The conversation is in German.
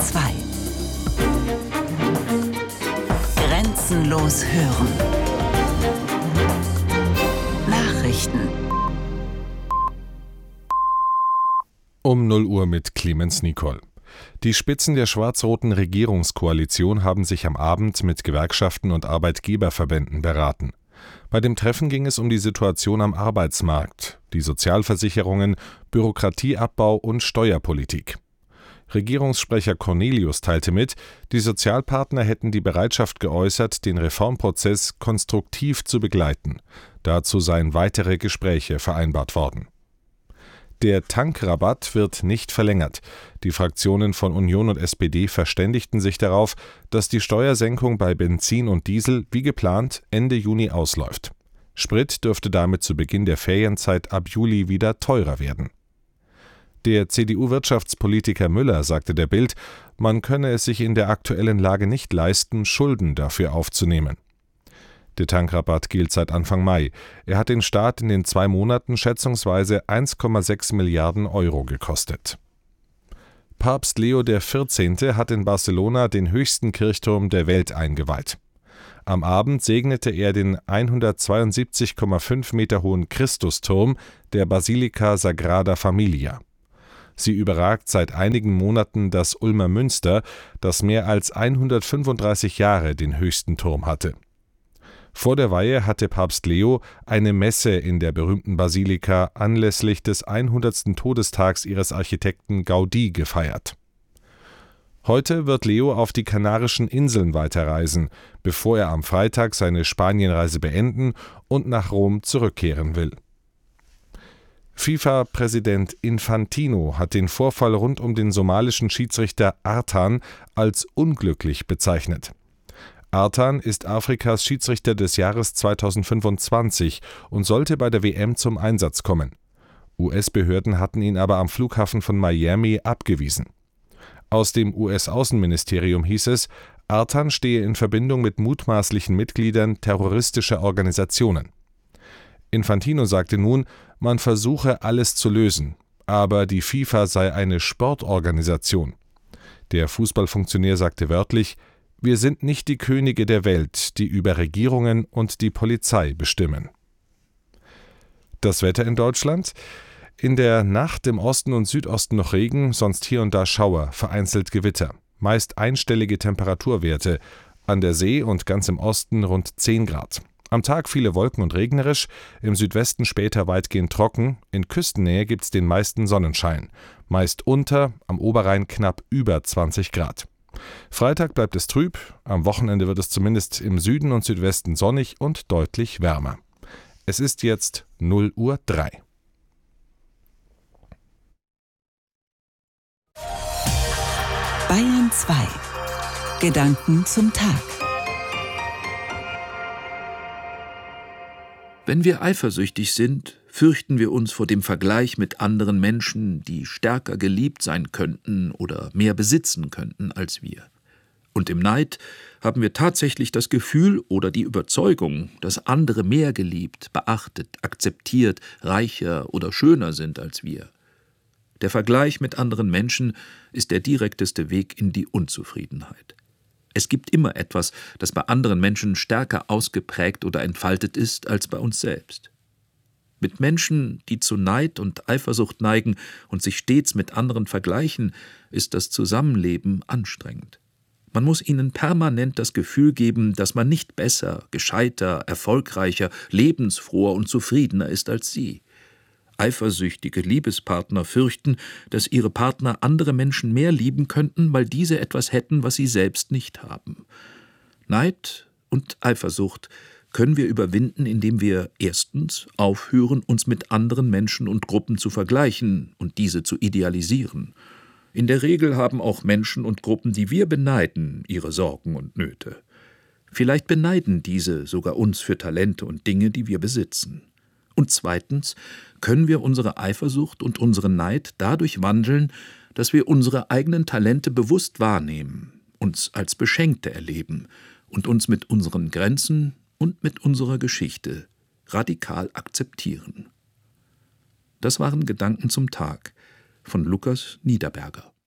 2. Grenzenlos hören. Nachrichten. Um 0 Uhr mit Clemens Nicol. Die Spitzen der schwarz-roten Regierungskoalition haben sich am Abend mit Gewerkschaften und Arbeitgeberverbänden beraten. Bei dem Treffen ging es um die Situation am Arbeitsmarkt, die Sozialversicherungen, Bürokratieabbau und Steuerpolitik. Regierungssprecher Cornelius teilte mit, die Sozialpartner hätten die Bereitschaft geäußert, den Reformprozess konstruktiv zu begleiten. Dazu seien weitere Gespräche vereinbart worden. Der Tankrabatt wird nicht verlängert. Die Fraktionen von Union und SPD verständigten sich darauf, dass die Steuersenkung bei Benzin und Diesel wie geplant Ende Juni ausläuft. Sprit dürfte damit zu Beginn der Ferienzeit ab Juli wieder teurer werden. Der CDU-Wirtschaftspolitiker Müller sagte der Bild, man könne es sich in der aktuellen Lage nicht leisten, Schulden dafür aufzunehmen. Der Tankrabatt gilt seit Anfang Mai. Er hat den Staat in den 2 Monaten schätzungsweise 1,6 Milliarden Euro gekostet. Papst Leo XIV. Hat in Barcelona den höchsten Kirchturm der Welt eingeweiht. Am Abend segnete er den 172,5 Meter hohen Christusturm der Basilika Sagrada Familia. Sie überragt seit einigen Monaten das Ulmer Münster, das mehr als 135 Jahre den höchsten Turm hatte. Vor der Weihe hatte Papst Leo eine Messe in der berühmten Basilika anlässlich des 100. Todestags ihres Architekten Gaudí gefeiert. Heute wird Leo auf die Kanarischen Inseln weiterreisen, bevor er am Freitag seine Spanienreise beenden und nach Rom zurückkehren will. FIFA-Präsident Infantino hat den Vorfall rund um den somalischen Schiedsrichter Artan als unglücklich bezeichnet. Artan ist Afrikas Schiedsrichter des Jahres 2025 und sollte bei der WM zum Einsatz kommen. US-Behörden hatten ihn aber am Flughafen von Miami abgewiesen. Aus dem US-Außenministerium hieß es, Artan stehe in Verbindung mit mutmaßlichen Mitgliedern terroristischer Organisationen. Infantino sagte nun, man versuche alles zu lösen, aber die FIFA sei eine Sportorganisation. Der Fußballfunktionär sagte wörtlich, wir sind nicht die Könige der Welt, die über Regierungen und die Polizei bestimmen. Das Wetter in Deutschland? In der Nacht im Osten und Südosten noch Regen, sonst hier und da Schauer, vereinzelt Gewitter. Meist einstellige Temperaturwerte, an der See und ganz im Osten rund 10 Grad. Am Tag viele Wolken und regnerisch, im Südwesten später weitgehend trocken, in Küstennähe gibt's den meisten Sonnenschein. Meist unter, am Oberrhein knapp über 20 Grad. Freitag bleibt es trüb, am Wochenende wird es zumindest im Süden und Südwesten sonnig und deutlich wärmer. Es ist jetzt 0:03 Uhr. Bayern 2. Gedanken zum Tag. Wenn wir eifersüchtig sind, fürchten wir uns vor dem Vergleich mit anderen Menschen, die stärker geliebt sein könnten oder mehr besitzen könnten als wir. Und im Neid haben wir tatsächlich das Gefühl oder die Überzeugung, dass andere mehr geliebt, beachtet, akzeptiert, reicher oder schöner sind als wir. Der Vergleich mit anderen Menschen ist der direkteste Weg in die Unzufriedenheit. Es gibt immer etwas, das bei anderen Menschen stärker ausgeprägt oder entfaltet ist als bei uns selbst. Mit Menschen, die zu Neid und Eifersucht neigen und sich stets mit anderen vergleichen, ist das Zusammenleben anstrengend. Man muss ihnen permanent das Gefühl geben, dass man nicht besser, gescheiter, erfolgreicher, lebensfroher und zufriedener ist als sie. Eifersüchtige Liebespartner fürchten, dass ihre Partner andere Menschen mehr lieben könnten, weil diese etwas hätten, was sie selbst nicht haben. Neid und Eifersucht können wir überwinden, indem wir erstens aufhören, uns mit anderen Menschen und Gruppen zu vergleichen und diese zu idealisieren. In der Regel haben auch Menschen und Gruppen, die wir beneiden, ihre Sorgen und Nöte. Vielleicht beneiden diese sogar uns für Talente und Dinge, die wir besitzen. Und zweitens können wir unsere Eifersucht und unseren Neid dadurch wandeln, dass wir unsere eigenen Talente bewusst wahrnehmen, uns als Beschenkte erleben und uns mit unseren Grenzen und mit unserer Geschichte radikal akzeptieren. Das waren Gedanken zum Tag von Lukas Niederberger.